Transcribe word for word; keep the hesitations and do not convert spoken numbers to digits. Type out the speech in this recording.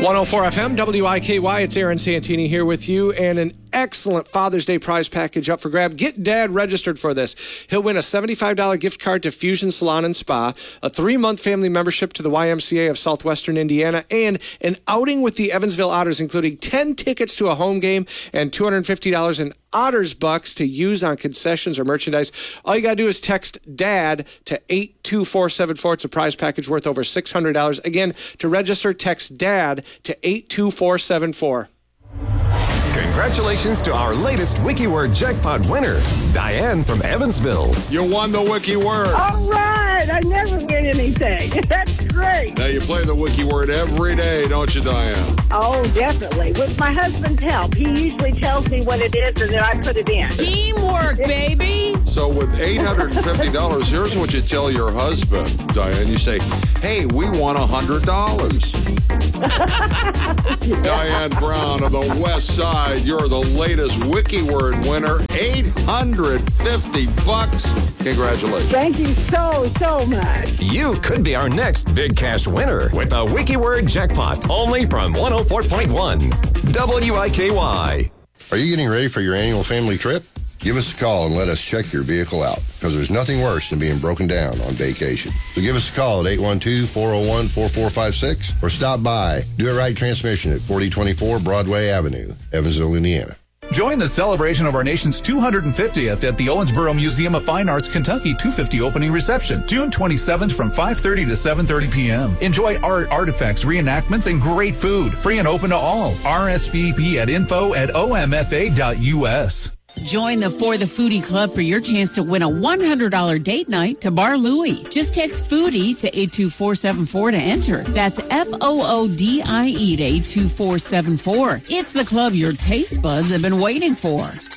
one oh four F M, W I K Y. It's Aaron Santini here with you, and an excellent Father's Day prize package up for grab. Get Dad registered for this. He'll win a seventy-five dollars gift card to Fusion Salon and Spa, a three-month family membership to the Y M C A of Southwestern Indiana, and an outing with the Evansville Otters, including ten tickets to a home game and two hundred fifty dollars in Otters bucks to use on concessions or merchandise. All you got to do is text DAD to eight two four seven four. It's a prize package worth over six hundred dollars. Again, to register, text DAD to eight two four seven four. Congratulations to our latest WikiWord jackpot winner, Diane from Evansville. You won the WikiWord. All right. I never win anything. That's great. Now you play the WikiWord every day, don't you, Diane? Oh, definitely. With my husband's help. He usually tells me what it is, and then I put it in. Teamwork, baby. So with eight hundred fifty dollars, here's what you tell your husband, Diane. You say, hey, we won one hundred dollars. Diane Brown of the West Side, you're the latest WikiWord winner. eight hundred fifty bucks. Congratulations. Thank you so, so much. You could be our next big cash winner with a WikiWord jackpot, only from one oh four point one W I K Y. Are you getting ready for your annual family trip? Give us a call and let us check your vehicle out, because there's nothing worse than being broken down on vacation. So give us a call at eight one two, four oh one, four four five six or stop by Do It Right Transmission at forty twenty-four Broadway Avenue, Evansville, Indiana. Join the celebration of our nation's two hundred fiftieth at the Owensboro Museum of Fine Arts Kentucky two fifty opening reception, June twenty-seventh from five thirty to seven thirty p.m. Enjoy art, artifacts, reenactments, and great food. Free and open to all. R S V P at info at O M F A dot U S. Join the For the Foodie Club for your chance to win a one hundred dollars date night to Bar Louie. Just text Foodie to eight two four seven four to enter. That's F O O D I E to eight two four seven four. It's the club your taste buds have been waiting for.